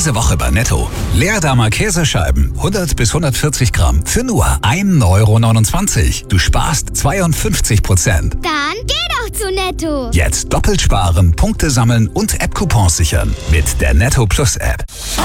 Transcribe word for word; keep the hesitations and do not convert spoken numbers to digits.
Diese Woche bei Netto. Leerdamer Käsescheiben, hundert bis hundertvierzig Gramm, für nur ein Euro neunundzwanzig. Du sparst zweiundfünfzig Prozent. Dann geh doch zu Netto. Jetzt doppelt sparen, Punkte sammeln und App-Coupons sichern mit der Netto Plus App.